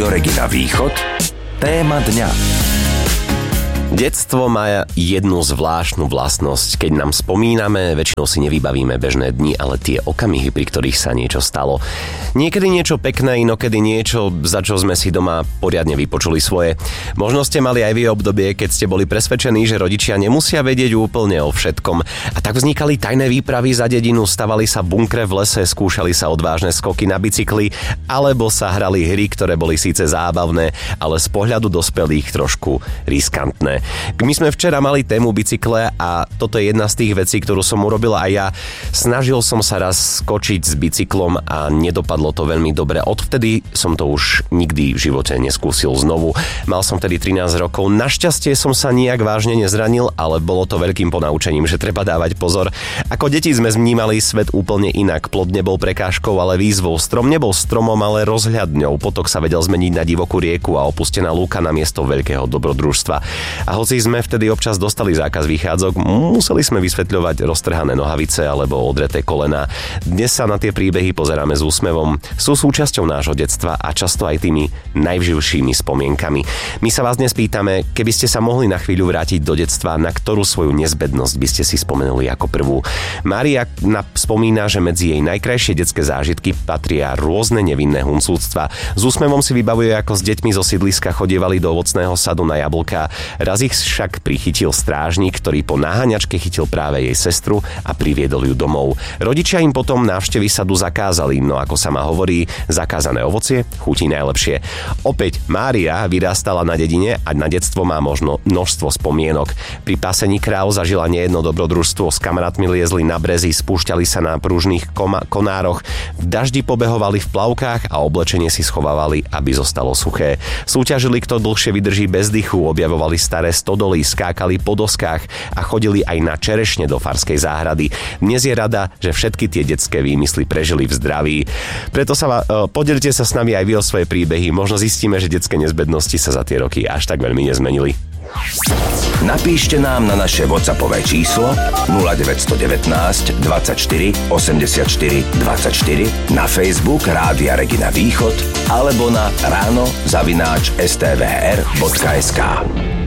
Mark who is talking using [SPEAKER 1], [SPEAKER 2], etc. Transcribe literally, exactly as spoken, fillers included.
[SPEAKER 1] Regina Východ. Téma dňa.
[SPEAKER 2] Detstvo má jednu zvláštnu vlastnosť. Keď nám spomíname, väčšinou si nevybavíme bežné dni, ale tie okamihy, pri ktorých sa niečo stalo. Niekedy niečo pekné, inokedy niečo, za čo sme si doma poriadne vypočuli svoje. Možno ste mali aj vy obdobie, keď ste boli presvedčení, že rodičia nemusia vedieť úplne o všetkom. A tak vznikali tajné výpravy za dedinu, stavali sa bunkre v lese, skúšali sa odvážne skoky na bicykli, alebo sa hrali hry, ktoré boli síce zábavné, ale z pohľadu dospelých trošku riskantné. My sme včera mali tému bicykle a toto je jedna z tých vecí, ktorú som urobila aj ja. Snažil som sa raz skočiť s bicyklom a nedopadlo to veľmi dobre. Odvtedy som to už nikdy v živote neskúsil znovu. Mal som tedy trinásť rokov. Našťastie som sa nijak vážne nezranil, ale bolo to veľkým ponaučením, že treba dávať pozor. Ako deti sme vnímali svet úplne inak. Plot nebol prekážkou, ale výzvou. Strom nebol stromom, ale rozhľadňou. Potok sa vedel zmeniť na divokú rieku a opustená lúka na miesto veľkého dobrodružstva. A hoci sme vtedy občas dostali zákaz výchádzok, museli sme vysvetľovať roztrhané nohavice alebo odreté kolená. Dnes sa na tie príbehy pozeráme s úsmevom. Sú súčasťou nášho detstva a často aj tými najvživšími spomienkami. My sa vás dnes pýtame, keby ste sa mohli na chvíľu vrátiť do detstva, na ktorú svoju nezbednosť by ste si spomenuli ako prvú. Mária spomína, že medzi jej najkrajšie detské zážitky patria rôzne nevinné huncúctva. S úsmevom si vybavuje, ako s deťmi zo sídliska chodievali do ovocného sadu na jablká. Raz ich však prichytil strážnik, ktorý po naháňačke chytil práve jej sestru a priviedol ju domov. Rodičia im potom návštevy sadu zakázali, no ako sa ma hovorí, zakázané ovocie chutí najlepšie. Opäť Mária vyrastala na dedine a na detstvo má možno množstvo spomienok. Pri pasení kráv zažila nejedno dobrodružstvo, s kamarátmi liezli na brezy, spúšťali sa na pružných koma- konároch, v daždi pobehovali v plavkách a oblečenie si schovávali, aby zostalo suché. Súťažili, kto dlhšie vydrží bez dychu, objavovali staré stodoly, skákali po doskách a chodili aj na čerešne do farskej záhrady. Dnes je rada, že všetky tie detské výmysly prežili v zdraví. Preto sa uh, podelte sa s nami aj vy o svoje príbehy. Možno zistíme, že detské nezbednosti sa za tie roky až tak veľmi nezmenili.
[SPEAKER 1] Napíšte nám na naše WhatsAppové číslo nula deväť jedna deväť dvadsaťštyri osemdesiatštyri dvadsaťštyri, na Facebook Rádia Regina Východ alebo na ráno zavináč es té vé er bodka es ká.